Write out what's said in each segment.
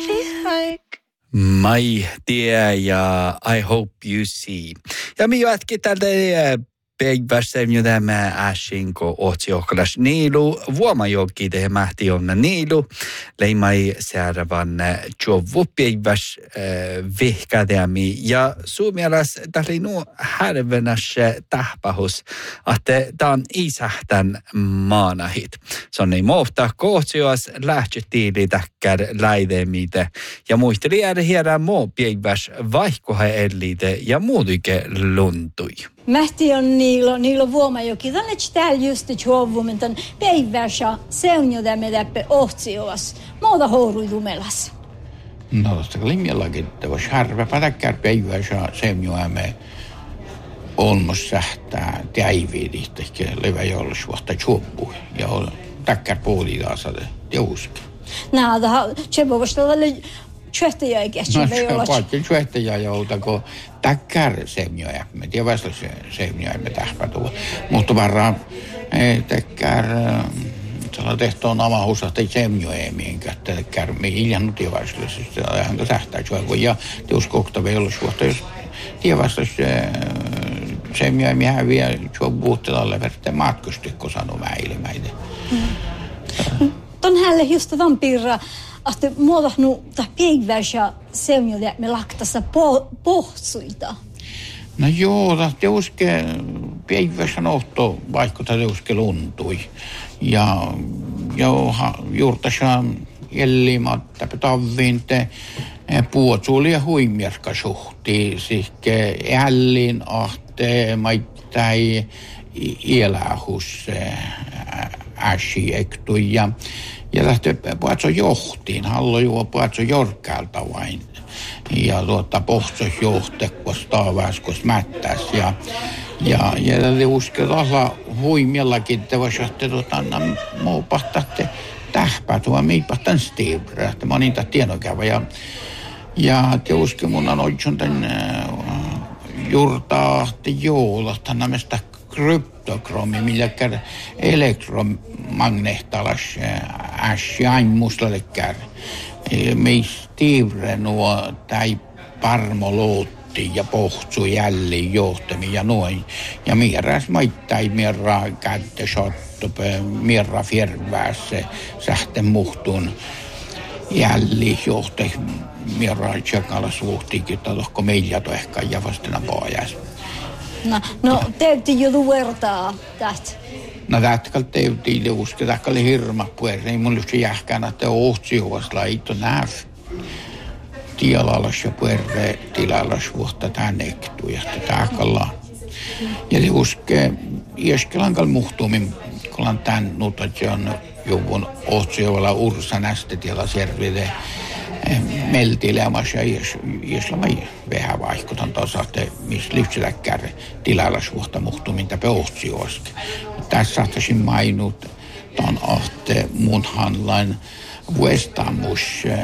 My dear ja I hope you see. Ja me jatkin tältä päivässä, jota mä äskenko otsiohkalas niilu. Vuomajoki tehdä mähti onna niilu. Leimai seuraavan juovu päiväs vihkädämi. Ja suomalais tällä nuo härvenäs tähpähus, että tämä on isähtän maanahit. Se on niin muuttaa kohtioas lähtötiili täkkär läidemite. Ja muisteli jäädä hierään muu päiväs vaihkoha ellite ja muutuike luntui. Mähti on niilo vuomajoki. Tänne täällä just juovumin tämän päivässä seunjoda me läpi ohtsioas. Muuta houruidumelas. No tuosta linjallakin, että vois harva pätäkkär päivässä seunjoamme olmos sähtää täiviidistä, levä jollusvuotta juoppuja. Ja täkkär puolidaasade jauski. Nää, se voi tälle tjöhtäjä eikä. No paitsi tjöhtäjä joutako täkkär semjoja. Me tiedä vasta semjoja me tähpätuva. Mutta varmaan täkkär tällä tehtoon avahusahti semjoja minkä täkkär me hiljannut tiedä vasta. Häntä tähtää juovu ja teus kohtava jollusvuotta. Jos tiedä vasta semjoja me häviä juovuuttelalle verta matkustikko sanu mäilemäide. Ton hälle just vampirra. Että muodahnu ta päivässä seunjoja me laktassa pohtsuita. No joo, teuske päivässä nohto vaikka teuske luntui. Ja juurtassa jellimat tavvinte puotsuuli ja huimierka suhti. Sihke ällin ahte maittai elähus äsi ektui ja lähtee puhatso johtiin, hallo juo puhatso jorkkäältä vain. Ja pohtsos johtekos taavaskos mättäs. Ja tätä uskella huimiallakin, että vois johtaa muu pahtatte tähpää, tuo miipahtan stiivrä, että mä oon niitä tienokävä. Ja te uske mun on oikein tän jurtaahti joulasta nämestä kryptokromi, millä elektromagneettalas ässi ainmuslalle kär. Meistä tiivre nuo tai parmolootti ja pohtsu jälleen johtami ja noin. Ja mieräs maittai mierra kätte sottopö, mierra fjärväässä sähten muhtun jälleen johte mierra tsekalla suhtikin, että tohko meillä tohka ja vastena pojassa. No täytyy jo vertaa tästä. No tätä täytyy uskoa, että oli hirma puhuja. Ei mun lyhtsä jähkään, että ohtsioas laito näf. Tialalas ja puhuja tilalas vuotta tämän ektuu ja tähkalla. Ja te uskee, iäskelankal muhtuumin, kun on tämän nuut, että se on juvun ohtsioalla ursa nästä tilasjärvide. Meltilämässä ja iäslämä vähän vaihkutan tasahte, missä lyhtsäläkkär tilalla suhta muhtumin täpä ohtsioaske. Tässä saattaisin mainut ton ahte mun hanlain vuestamus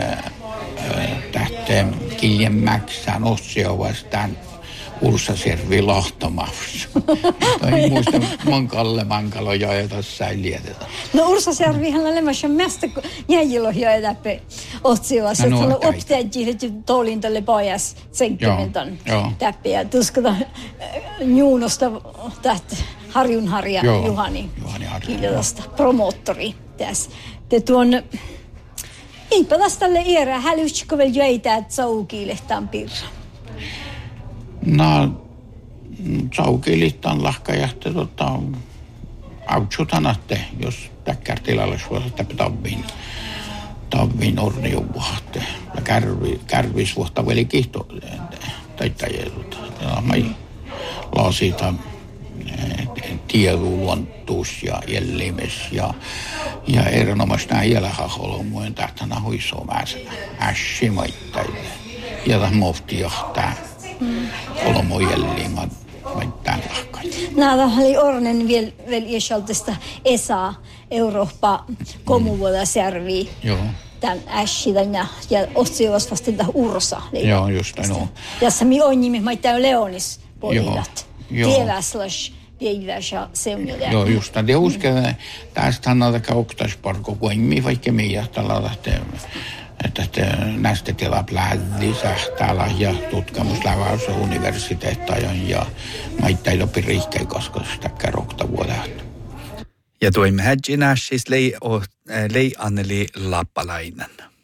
tähte kiljen mäksään ohtsioastaan Ursaservi lahtomassa. Ei muista mankalo joja tässä ei lietetä. No Ursaservihan on lemmässä mästä jäjilo joja läpi otsioassa. Se on opteettiin, että tuolin tälle pojas senkkimenton täppi. Ja tuskata juunosta tähtä Harjunharja Juhani Kiljolasta promoottori tässä. Te tuon eipä tälle iärää hälytsikö vielä jöitä, että saukilehtaan pirra. No, saukilihtaan lahkajahti autsutanatte, jos täkkär tilalla suolta tavviin orniuvuhahte. Ja kärvisvuotta veli kihto taittajelta. Ja mä laasita tieluontuus ja jellimes ja erinomaisesti nämä jälhaholomujen tähtänä huisoo mäisenä. Ässi maittajille. Ja tämä mofti johtaa. Olomojelliin tämän lahkaan. Näällä oli Ornen vielä iäsaltista ESA, Eurooppa, komuvuoda servii. Joo. Tämän ässidän ja otsiovas vasta tämän Ursa. Joo, just näin. Tässä mi on nimi, mä tämän Leonis poidat. Tieväslas, päiväs ja seunjoja. Joo, just näin. Ja uskon, tästä hannalta kauktasparko, kun ei vaikka meidän tällä lähtee näistä tilaplähdi sähtäällä ja tutkimuslavaus universiteettajan ja maittain opi riikkeen, koska sitä kerrokta vuodelta. Ja tuimme hädjinä siis lei Anneli Lappalainen.